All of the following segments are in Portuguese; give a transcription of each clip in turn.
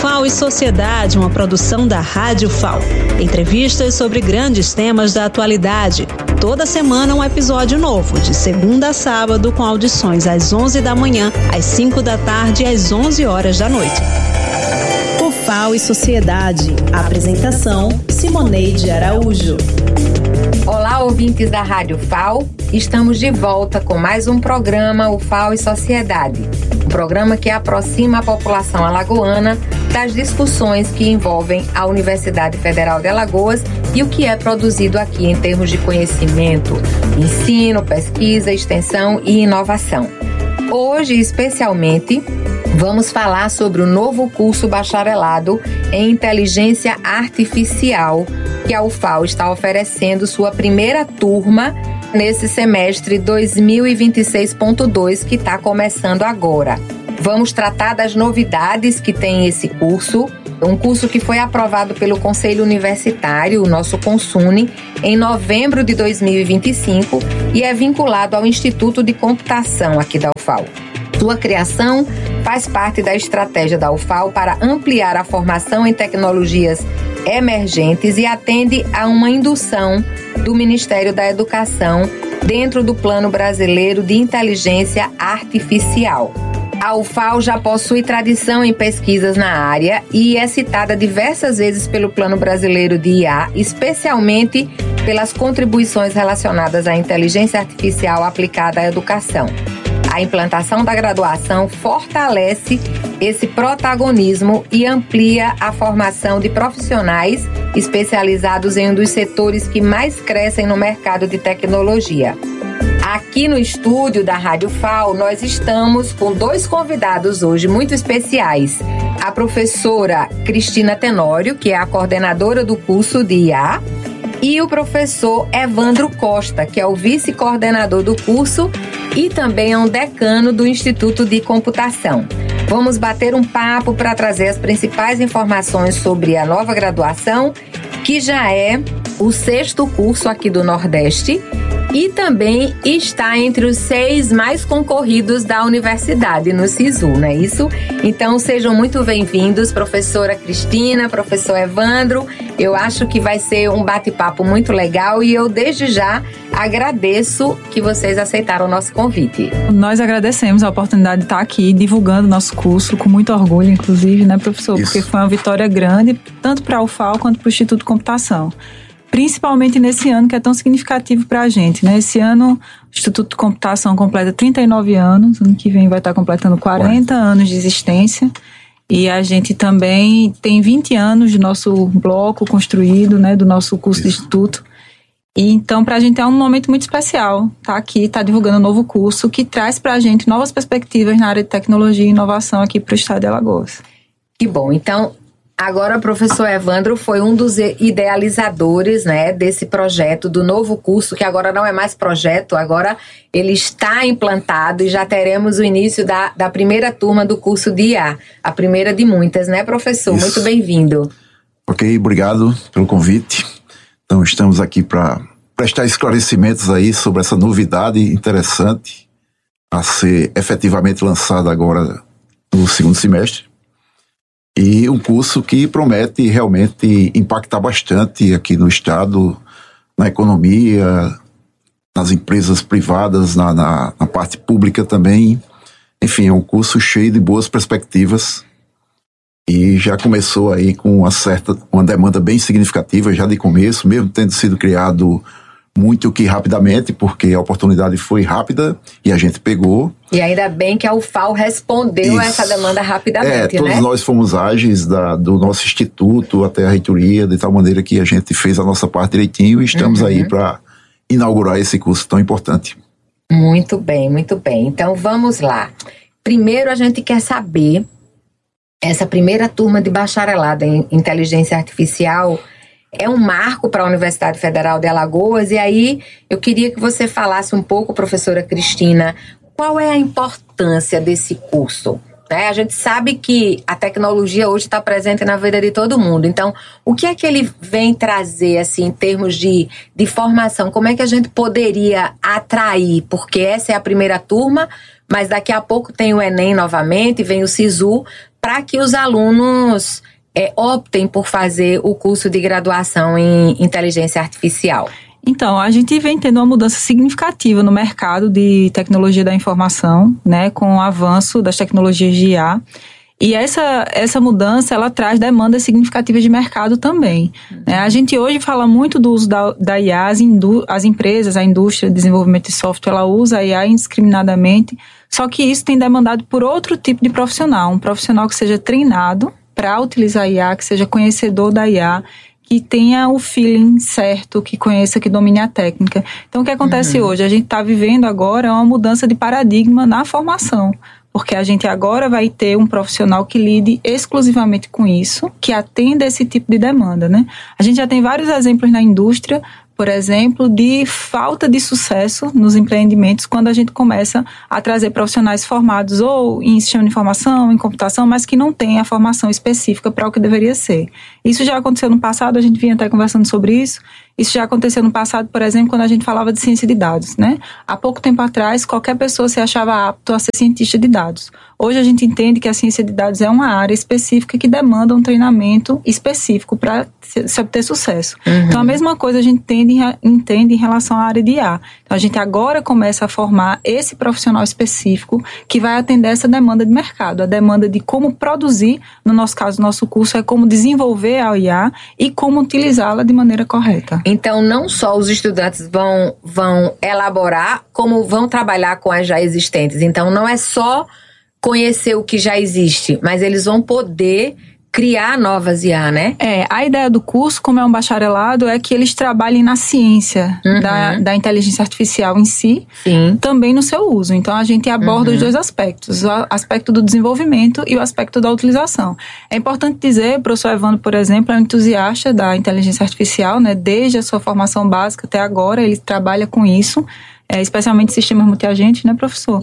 FAO e Sociedade, uma produção da Rádio FAO. Entrevistas sobre grandes temas da atualidade. Toda semana um episódio novo, de segunda a sábado, com audições às 11 da manhã, às 5 da tarde e às 11 horas da noite. O FAO e Sociedade. Apresentação, Simoneide Araújo. Olá, ouvintes da Rádio FAO. Estamos de volta com mais um programa, o FAO e Sociedade. Um programa que aproxima a população alagoana das discussões que envolvem a Universidade Federal de Alagoas e o que é produzido aqui em termos de conhecimento, ensino, pesquisa, extensão e inovação. Hoje, especialmente, vamos falar sobre o novo curso bacharelado em Inteligência Artificial que a UFAL está oferecendo sua primeira turma nesse semestre 2026.2 que está começando agora. Vamos tratar das novidades que tem esse curso, um curso que foi aprovado pelo Conselho Universitário, o nosso CONSUNE, em novembro de 2025 e é vinculado ao Instituto de Computação aqui da UFAL. Sua criação faz parte da estratégia da UFAL para ampliar a formação em tecnologias emergentes e atende a uma indução do Ministério da Educação dentro do Plano Brasileiro de Inteligência Artificial. A UFAL já possui tradição em pesquisas na área e é citada diversas vezes pelo Plano Brasileiro de IA, especialmente pelas contribuições relacionadas à inteligência artificial aplicada à educação. A implantação da graduação fortalece esse protagonismo e amplia a formação de profissionais especializados em um dos setores que mais crescem no mercado de tecnologia. Aqui no estúdio da Rádio FAO, nós estamos com dois convidados hoje muito especiais. A professora Cristina Tenório, que é a coordenadora do curso de IA, e o professor Evandro Costa, que é o vice-coordenador do curso e também é um decano do Instituto de Computação. Vamos bater um papo para trazer as principais informações sobre a nova graduação, que já é o 6º curso aqui do Nordeste e também está entre os 6 mais concorridos da universidade, no SISU, não é isso? Então sejam muito bem-vindos, professora Cristina, professor Evandro. Eu acho que vai ser um bate-papo muito legal e eu desde já agradeço que vocês aceitaram o nosso convite. Nós agradecemos a oportunidade de estar aqui divulgando nosso curso, com muito orgulho, inclusive, né, professor? Isso. Porque foi uma vitória grande, tanto para a UFAL quanto para o Instituto de Computação. Principalmente nesse ano que é tão significativo para a gente, né? Esse ano, o Instituto de Computação completa 39 anos, ano que vem vai estar completando 40 anos de existência. E a gente também tem 20 anos de nosso bloco construído, né? Do nosso curso de instituto. E então, para a gente é um momento muito especial estar aqui, estar divulgando um novo curso que traz para a gente novas perspectivas na área de tecnologia e inovação aqui para o estado de Alagoas. Que bom, então... Agora, o professor Evandro foi um dos idealizadores, né, desse projeto, do novo curso, que agora não é mais projeto, agora ele está implantado e já teremos o início da primeira turma do curso de IA, a primeira de muitas, né, professor? Isso. Muito bem-vindo. Ok, obrigado pelo convite. Então, estamos aqui para prestar esclarecimentos aí sobre essa novidade interessante a ser efetivamente lançada agora no 2º semestre. E um curso que promete realmente impactar bastante aqui no estado, na economia, nas empresas privadas, na parte pública também. Enfim, é um curso cheio de boas perspectivas e já começou aí com uma demanda bem significativa já de começo, mesmo tendo sido criado muito que rapidamente, porque a oportunidade foi rápida e a gente pegou. E ainda bem que a UFAL respondeu a essa demanda rapidamente, todos nós fomos ágeis do nosso instituto até a reitoria, de tal maneira que a gente fez a nossa parte direitinho e estamos aí para inaugurar esse curso tão importante. Muito bem, muito bem. Então vamos lá. Primeiro a gente quer saber, essa primeira turma de bacharelado em inteligência artificial é um marco para a Universidade Federal de Alagoas, e aí eu queria que você falasse um pouco, professora Cristina, qual é a importância desse curso? A gente sabe que a tecnologia hoje está presente na vida de todo mundo, então o que é que ele vem trazer assim, em termos de formação? Como é que a gente poderia atrair? Porque essa é a primeira turma, mas daqui a pouco tem o Enem novamente, vem o SISU, para que os alunos optem por fazer o curso de graduação em inteligência artificial? Então, a gente vem tendo uma mudança significativa no mercado de tecnologia da informação, né, com o avanço das tecnologias de IA. E essa mudança, ela traz demandas significativas de mercado também. Né? A gente hoje fala muito do uso da IA, as empresas, a indústria de desenvolvimento de software, ela usa a IA indiscriminadamente, só que isso tem demandado por outro tipo de profissional, um profissional que seja treinado para utilizar a IA, que seja conhecedor da IA, que tenha o feeling certo, que conheça, que domine a técnica. Então, o que acontece hoje? A gente está vivendo agora uma mudança de paradigma na formação, porque a gente agora vai ter um profissional que lide exclusivamente com isso, que atenda esse tipo de demanda, né? A gente já tem vários exemplos na indústria, por exemplo, de falta de sucesso nos empreendimentos quando a gente começa a trazer profissionais formados ou em sistema de informação, em computação, mas que não têm a formação específica para o que deveria ser. Isso já aconteceu no passado, a gente vinha até conversando sobre isso. Isso já aconteceu no passado, por exemplo, quando a gente falava de ciência de dados, né? Há pouco tempo atrás, qualquer pessoa se achava apto a ser cientista de dados. Hoje a gente entende que a ciência de dados é uma área específica que demanda um treinamento específico para se obter sucesso. Então, a mesma coisa a gente entende em relação à área de IA. Então, a gente agora começa a formar esse profissional específico que vai atender essa demanda de mercado, a demanda de como produzir, no nosso caso, nosso curso é como desenvolver a IA e como utilizá-la de maneira correta. Então, não só os estudantes vão elaborar, como vão trabalhar com as já existentes. Então, não é só conhecer o que já existe, mas eles vão poder criar novas IA, né? A ideia do curso, como é um bacharelado, é que eles trabalhem na ciência da inteligência artificial em si, também no seu uso. Então, a gente aborda os dois aspectos, o aspecto do desenvolvimento e o aspecto da utilização. É importante dizer, o professor Evandro, por exemplo, é um entusiasta da inteligência artificial, né? Desde a sua formação básica até agora, ele trabalha com isso, especialmente sistemas multiagentes, né, professor?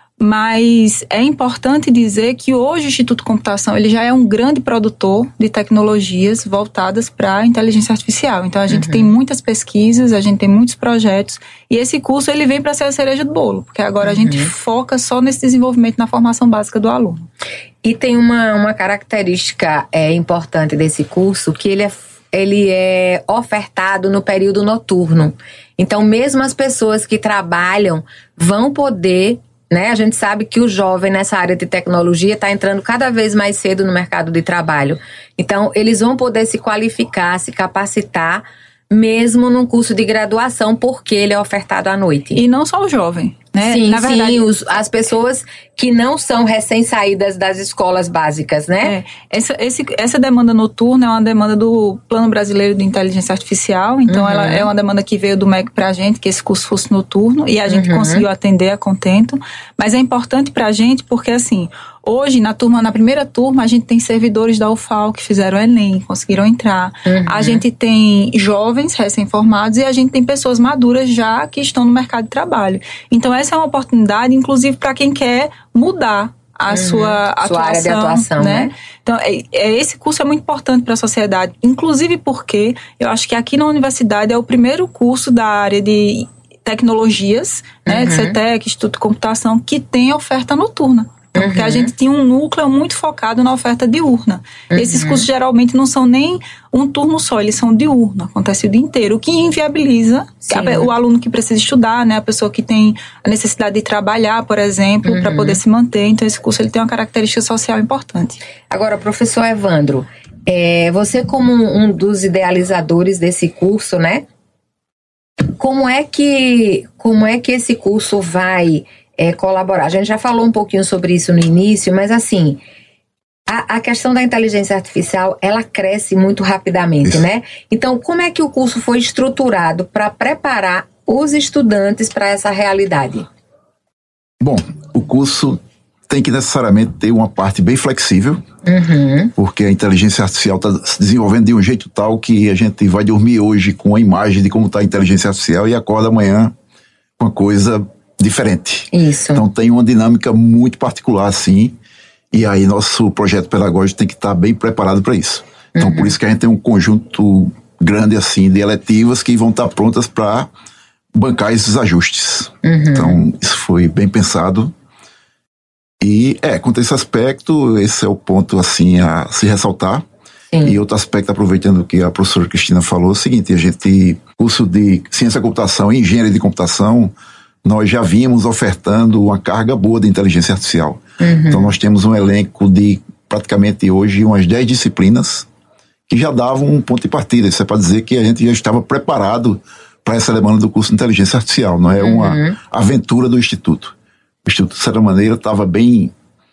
Mas é importante dizer que hoje o Instituto Computação ele já é um grande produtor de tecnologias voltadas para a inteligência artificial. Então, a gente tem muitas pesquisas, a gente tem muitos projetos, e esse curso ele vem para ser a cereja do bolo, porque agora a gente foca só nesse desenvolvimento na formação básica do aluno. E tem uma característica importante desse curso, que ele é ofertado no período noturno. Então, mesmo as pessoas que trabalham vão poder... Né? A gente sabe que o jovem nessa área de tecnologia está entrando cada vez mais cedo no mercado de trabalho. Então, eles vão poder se qualificar, se capacitar, mesmo num curso de graduação, porque ele é ofertado à noite. E não só o jovem, né? Sim, na verdade, as pessoas que não são recém-saídas das escolas básicas, né? Essa demanda noturna é uma demanda do Plano Brasileiro de Inteligência Artificial, então ela é uma demanda que veio do MEC pra gente, que esse curso fosse noturno, e a gente conseguiu atender a contento, mas é importante pra gente porque, assim, hoje, na primeira turma, a gente tem servidores da UFAL que fizeram o Enem, conseguiram entrar. A gente tem jovens recém-formados e a gente tem pessoas maduras já que estão no mercado de trabalho. Então, essa é uma oportunidade, inclusive, para quem quer mudar a sua atuação, área de atuação, né? Então, esse curso é muito importante para a sociedade, inclusive porque eu acho que aqui na universidade é o primeiro curso da área de tecnologias, né, de CETEC, Instituto de Computação, que tem oferta noturna. Porque a gente tinha um núcleo muito focado na oferta diurna. Esses cursos geralmente não são nem um turno só, eles são diurno, acontece o dia inteiro, o que inviabiliza o aluno que precisa estudar, né, a pessoa que tem a necessidade de trabalhar, por exemplo, para poder se manter. Então, esse curso ele tem uma característica social importante. Agora, professor Evandro, você como um dos idealizadores desse curso, né, como é que esse curso vai... colaborar. A gente já falou um pouquinho sobre isso no início, mas assim, a questão da inteligência artificial, ela cresce muito rapidamente, né? Então, como é que o curso foi estruturado para preparar os estudantes para essa realidade? Bom, o curso tem que necessariamente ter uma parte bem flexível, porque a inteligência artificial está se desenvolvendo de um jeito tal que a gente vai dormir hoje com a imagem de como está a inteligência artificial e acorda amanhã com uma coisa diferente. Isso. Então tem uma dinâmica muito particular, assim, e aí nosso projeto pedagógico tem que estar bem preparado para isso. Então por isso que a gente tem um conjunto grande, assim, de eletivas que vão estar prontas para bancar esses ajustes. Então isso foi bem pensado. E, quanto a esse aspecto, esse é o ponto, assim, a se ressaltar. Sim. E outro aspecto, aproveitando o que a professora Cristina falou, é o seguinte: a gente, curso de ciência da computação e engenharia de computação, nós já vínhamos ofertando uma carga boa de inteligência artificial. Então, nós temos um elenco de, praticamente hoje, umas 10 disciplinas que já davam um ponto de partida. Isso é para dizer que a gente já estava preparado para essa demanda do curso de inteligência artificial. Não é uma aventura do Instituto. O Instituto, de certa maneira, estava bem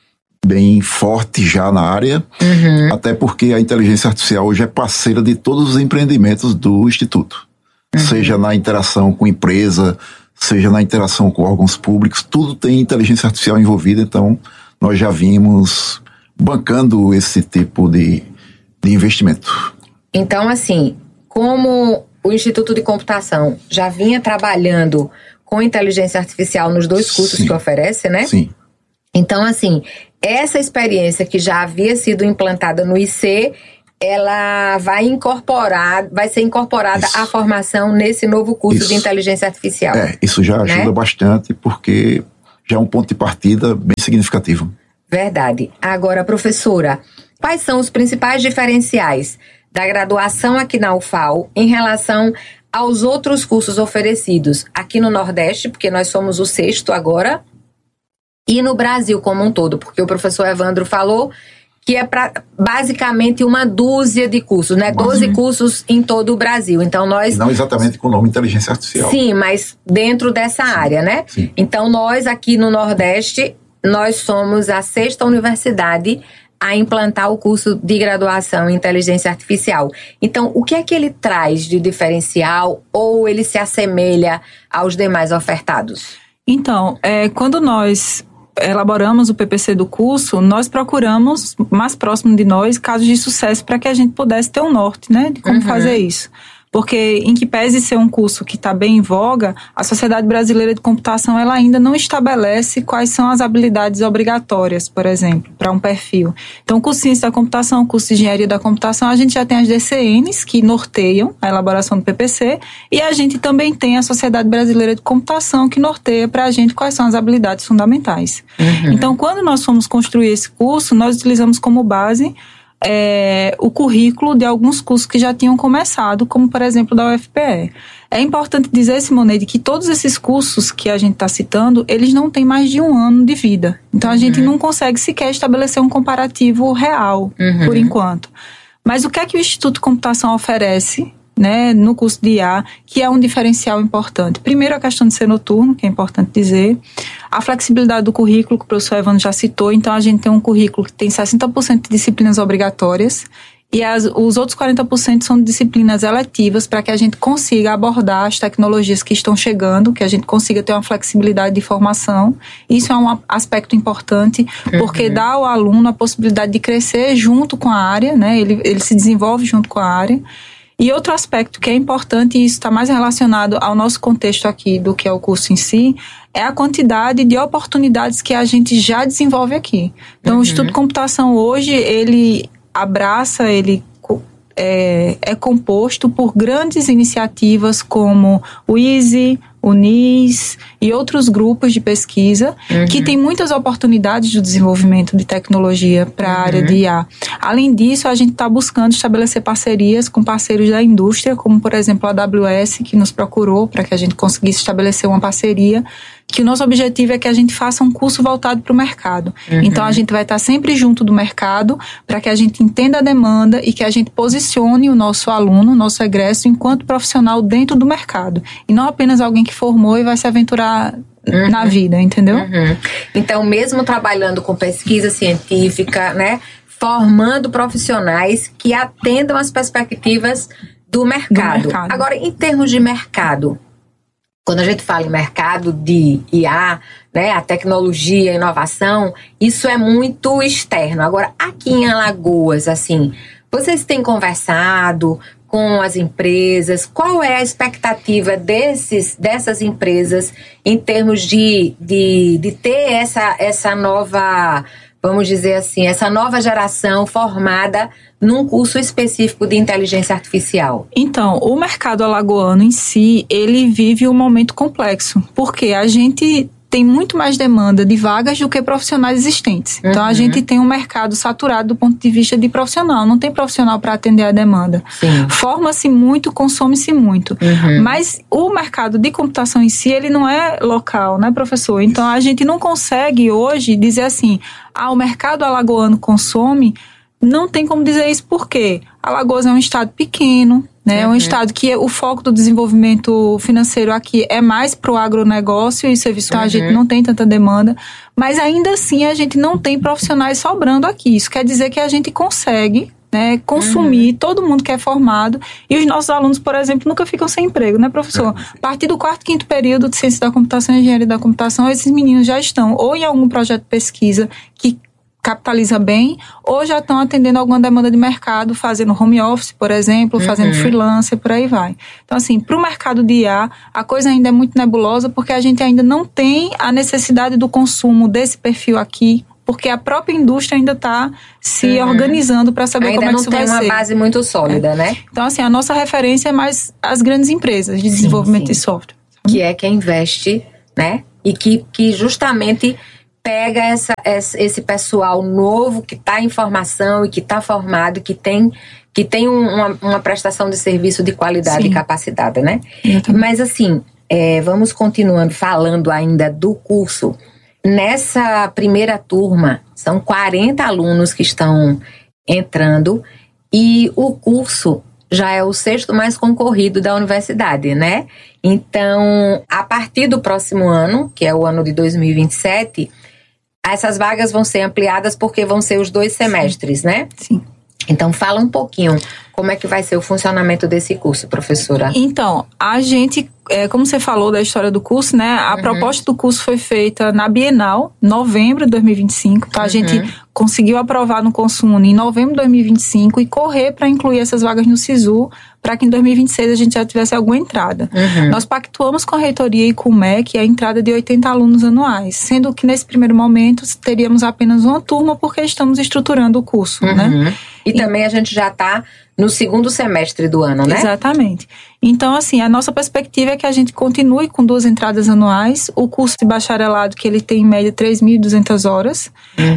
forte já na área, até porque a inteligência artificial hoje é parceira de todos os empreendimentos do Instituto. Seja na interação com empresa, seja na interação com órgãos públicos, tudo tem inteligência artificial envolvida. Então, nós já vimos bancando esse tipo de investimento. Então, assim, como o Instituto de Computação já vinha trabalhando com inteligência artificial nos 2 cursos que oferece, né? Sim. Então, assim, essa experiência que já havia sido implantada no IC, ela vai ser incorporada à formação nesse novo curso de inteligência artificial. Isso já ajuda bastante, porque já é um ponto de partida bem significativo. Verdade. Agora, professora, quais são os principais diferenciais da graduação aqui na UFAL em relação aos outros cursos oferecidos aqui no Nordeste, porque nós somos o 6º agora, e no Brasil como um todo, porque o professor Evandro falou que é basicamente uma dúzia de cursos, né? 12 cursos em todo o Brasil. Então nós... Não exatamente com o nome inteligência artificial. Sim, mas dentro dessa área, né? Sim. Então nós aqui no Nordeste, nós somos a 6ª universidade a implantar o curso de graduação em inteligência artificial. Então, o que é que ele traz de diferencial, ou ele se assemelha aos demais ofertados? Então, quando nós elaboramos o PPC do curso, nós procuramos, mais próximo de nós, casos de sucesso para que a gente pudesse ter um norte, né, de como fazer isso. Porque, em que pese ser um curso que está bem em voga, a Sociedade Brasileira de Computação ela ainda não estabelece quais são as habilidades obrigatórias, por exemplo, para um perfil. Então, o curso de Ciência da Computação, o curso de Engenharia da Computação, a gente já tem as DCNs que norteiam a elaboração do PPC, e a gente também tem a Sociedade Brasileira de Computação que norteia para a gente quais são as habilidades fundamentais. Então, quando nós fomos construir esse curso, nós utilizamos como base o currículo de alguns cursos que já tinham começado, como por exemplo da UFPE. É importante dizer, Simoneide, que todos esses cursos que a gente está citando, eles não têm mais de 1 ano de vida. Então a gente não consegue sequer estabelecer um comparativo real, por enquanto. Mas o que é que o Instituto de Computação oferece, né, no curso de IA, que é um diferencial importante? Primeiro, a questão de ser noturno, que é importante dizer. A flexibilidade do currículo, que o professor Evandro já citou. Então, a gente tem um currículo que tem 60% de disciplinas obrigatórias e os outros 40% são disciplinas eletivas, para que a gente consiga abordar as tecnologias que estão chegando, que a gente consiga ter uma flexibilidade de formação. Isso é um aspecto importante, porque dá ao aluno a possibilidade de crescer junto com a área, né? Ele se desenvolve junto com a área. E outro aspecto que é importante, e isso está mais relacionado ao nosso contexto aqui do que ao curso em si, é a quantidade de oportunidades que a gente já desenvolve aqui. Então, o Instituto de Computação hoje, ele abraça, ele é composto por grandes iniciativas como o ISE, o NIS e outros grupos de pesquisa que têm muitas oportunidades de desenvolvimento de tecnologia para a área de IA. Além disso, a gente está buscando estabelecer parcerias com parceiros da indústria, como por exemplo a AWS, que nos procurou para que a gente conseguisse estabelecer uma parceria, que o nosso objetivo é que a gente faça um curso voltado para o mercado. Então a gente vai estar sempre junto do mercado para que a gente entenda a demanda e que a gente posicione o nosso aluno, o nosso egresso, enquanto profissional dentro do mercado. E não apenas alguém que formou e vai se aventurar na vida, entendeu? Então, mesmo trabalhando com pesquisa científica, né, formando profissionais que atendam as perspectivas do mercado. Agora, em termos de mercado, quando a gente fala em mercado de IA, né, a tecnologia, a inovação, isso é muito externo. Agora, aqui em Alagoas, assim, vocês têm conversado com as empresas? Qual é a expectativa dessas empresas em termos de ter essa nova, vamos dizer assim, essa nova geração formada num curso específico de inteligência artificial? Então, o mercado alagoano em si, ele vive um momento complexo, porque a gente tem muito mais demanda de vagas do que profissionais existentes. Então, a gente tem um mercado saturado do ponto de vista de profissional. Não tem profissional para atender a demanda. Forma-se muito, consome-se muito. Mas o mercado de computação em si, ele não é local, né, professor? Então, a gente não consegue hoje dizer assim, o mercado alagoano consome. Não tem como dizer isso porque Alagoas é um estado pequeno, né? É um estado que o foco do desenvolvimento financeiro aqui é mais para o agronegócio e serviço. Então, a gente não tem tanta demanda, mas ainda assim a gente não tem profissionais sobrando aqui. Isso quer dizer que a gente consegue, né, consumir, todo mundo que é formado, e os nossos alunos, por exemplo, nunca ficam sem emprego, né, professor? A partir do 4º, 5º período de Ciência da Computação e Engenharia da Computação, esses meninos já estão ou em algum projeto de pesquisa que capitaliza bem, ou já estão atendendo alguma demanda de mercado, fazendo home office, por exemplo, fazendo freelancer, por aí vai. Então, assim, para o mercado de IA, a coisa ainda é muito nebulosa, porque a gente ainda não tem a necessidade do consumo desse perfil aqui, porque a própria indústria ainda está se organizando para saber como é que isso vai ser. Ainda não tem uma base muito sólida, né? Então, assim, a nossa referência é mais as grandes empresas de desenvolvimento de software. Que é quem investe, né? E que justamente pega esse pessoal novo que está em formação e que está formado, que tem uma prestação de serviço de qualidade e capacitada, né? Mas assim, vamos continuando falando ainda do curso. Nessa primeira turma, são 40 alunos que estão entrando e o curso já é o 6º mais concorrido da universidade, né? Então, a partir do próximo ano, que é o ano de 2027, essas vagas vão ser ampliadas porque vão ser os 2 semestres, né? Sim. Então, fala um pouquinho como é que vai ser o funcionamento desse curso, professora. Então, a gente, como você falou da história do curso, né? A proposta do curso foi feita na Bienal, novembro de 2025. Então, a gente conseguiu aprovar no Consune em novembro de 2025 e correr para incluir essas vagas no SISU, para que em 2026 a gente já tivesse alguma entrada. Nós pactuamos com a reitoria e com o MEC a entrada de 80 alunos anuais, sendo que nesse primeiro momento teríamos apenas uma turma porque estamos estruturando o curso, né? E também a gente já está no 2º semestre do ano, né? Exatamente. Então, assim, a nossa perspectiva é que a gente continue com 2 entradas anuais. O curso de bacharelado, que ele tem em média 3.200 horas.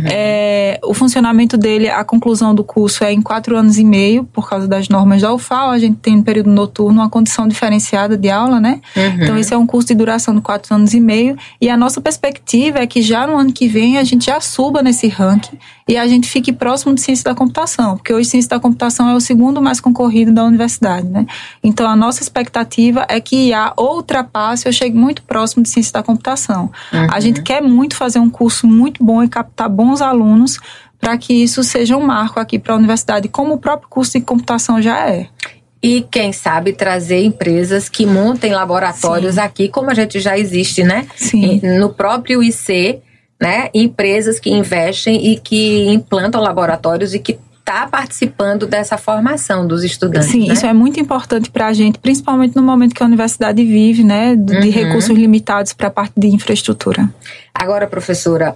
O funcionamento dele, a conclusão do curso é em 4 anos e meio, por causa das normas da UFAL. A gente tem no período noturno uma condição diferenciada de aula, né? Então, esse é um curso de duração de 4 anos e meio. E a nossa perspectiva é que já no ano que vem a gente já suba nesse ranking e a gente fique próximo de Ciência da Computação, porque hoje Ciência da Computação é o 2º mais concorrido da universidade, né? Então, a nossa expectativa é que IA ultrapasse ou chegue muito próximo de Ciência da Computação. A gente quer muito fazer um curso muito bom e captar bons alunos para que isso seja um marco aqui para a universidade, como o próprio curso de computação já é. E, quem sabe, trazer empresas que montem laboratórios aqui, como a gente já existe, né? No próprio IC, né? Empresas que investem e que implantam laboratórios e que está participando dessa formação dos estudantes. Sim, né? Isso é muito importante para a gente, principalmente no momento que a universidade vive, né, de recursos limitados para a parte de infraestrutura. Agora, professora,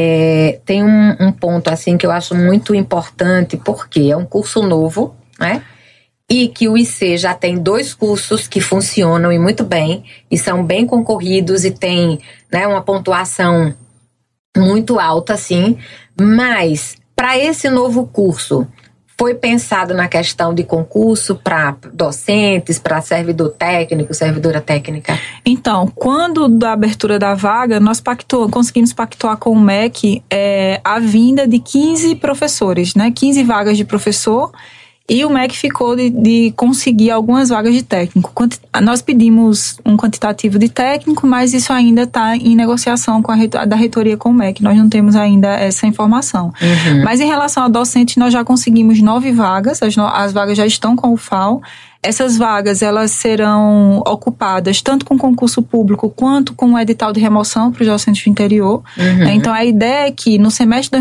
tem um ponto assim que eu acho muito importante, porque é um curso novo, né? E que o IC já tem 2 cursos que funcionam e muito bem, e são bem concorridos e tem, né, uma pontuação muito alta, assim, mas para esse novo curso, foi pensado na questão de concurso para docentes, para servidor técnico, servidora técnica? Então, quando da abertura da vaga, nós conseguimos pactuar com o MEC a vinda de 15 professores, né? 15 vagas de professor. E o MEC ficou de conseguir algumas vagas de técnico. Nós pedimos um quantitativo de técnico, mas isso ainda está em negociação com da reitoria com o MEC. Nós não temos ainda essa informação. Mas em relação a docentes, nós já conseguimos 9 vagas. As vagas já estão com o FAO. Essas vagas, elas serão ocupadas tanto com concurso público quanto com o edital de remoção para os docentes do interior. Então, a ideia é que no semestre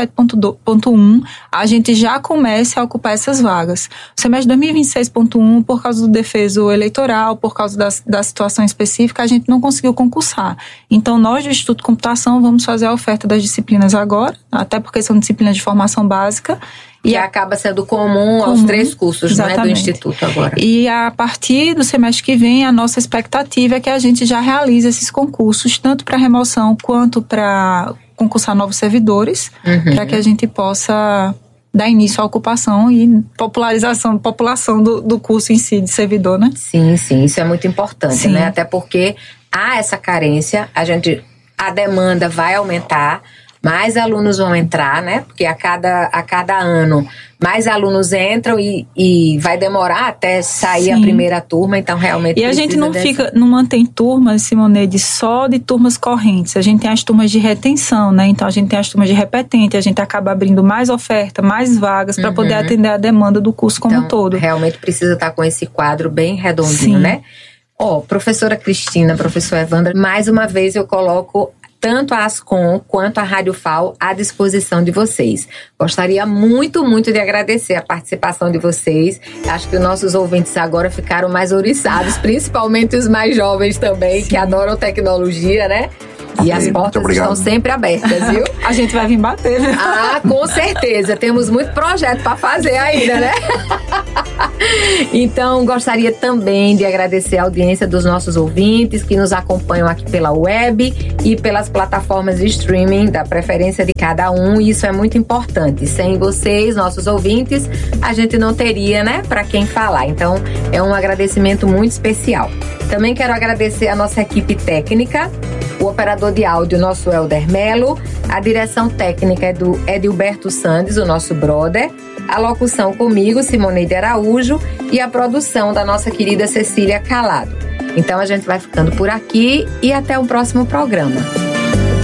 2027.1, a gente já comece a ocupar essas vagas. O semestre 2026.1, por causa do defeso eleitoral, por causa da situação específica, a gente não conseguiu concursar. Então, nós do Instituto de Computação vamos fazer a oferta das disciplinas agora, até porque são disciplinas de formação básica, Que acaba sendo comum aos 3 cursos, né, do Instituto agora. E a partir do semestre que vem, a nossa expectativa é que a gente já realize esses concursos, tanto para remoção quanto para concursar novos servidores, para que a gente possa dar início à ocupação e população do curso em si, de servidor, né? Sim, isso é muito importante, né? Até porque há essa carência, a demanda vai aumentar, mais alunos vão entrar, né? Porque a cada ano mais alunos entram e vai demorar até sair a primeira turma, então realmente E a gente não mantém turmas, Simoneide, só de turmas correntes. A gente tem as turmas de retenção, né? Então a gente tem as turmas de repetente, a gente acaba abrindo mais oferta, mais vagas para poder atender a demanda do curso como um todo. Realmente precisa estar com esse quadro bem redondinho, né? Professora Cristina, professor Evandra, mais uma vez eu coloco tanto a Ascom quanto a Rádio FAO à disposição de vocês. Gostaria muito, muito de agradecer a participação de vocês. Acho que os nossos ouvintes agora ficaram mais ouriçados, principalmente os mais jovens também, que adoram tecnologia, né? E as portas estão sempre abertas, viu? A gente vai vir bater, viu? Com certeza. Temos muito projeto para fazer ainda, né? Então, gostaria também de agradecer a audiência dos nossos ouvintes que nos acompanham aqui pela web e pelas plataformas de streaming, da preferência de cada um. E isso é muito importante. Sem vocês, nossos ouvintes, a gente não teria, né, para quem falar. Então, é um agradecimento muito especial. Também quero agradecer a nossa equipe técnica, o operador de áudio, nosso Helder Melo, a direção técnica é do Edilberto Sandes, o nosso brother, a locução comigo, Simoneide Araújo, e a produção da nossa querida Cecília Calado. Então a gente vai ficando por aqui e até o próximo programa.